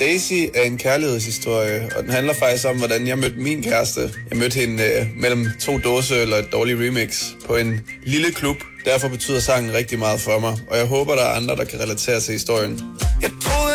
Daisy er en kærlighedshistorie, og den handler faktisk om, hvordan jeg mødte min kæreste. Jeg mødte hende mellem 2 dåseøl og et dårligt remix på en lille klub. Derfor betyder sangen rigtig meget for mig, og jeg håber, der er andre, der kan relatere til historien.